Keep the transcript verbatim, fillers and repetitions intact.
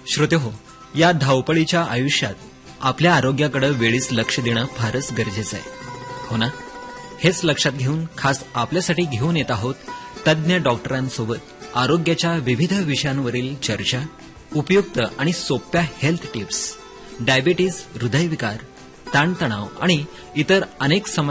श्रोतेहो, या धावपळीच्या आयुष्यात आपल्या आरोग्याकडे वेळीच लक्ष देणं फारच गरजेचं आहे, हो ना? हेच लक्षात घेऊन खास आपल्यासाठी घेऊन येत आहोत तज्ज्ञ डॉक्टरांसोबत आरोग्याच्या विविध विषयांवरील चर्चा, उपयुक्त आणि सोप्या हेल्थ टिप्स, डायबिटीज, हृदयविकार, ताणतणाव आणि इतर अनेक समस्या